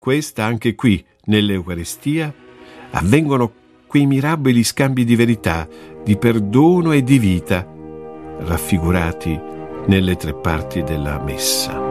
questa anche qui, nell'Eucaristia, avvengono quei mirabili scambi di verità, di perdono e di vita, raffigurati nelle tre parti della Messa.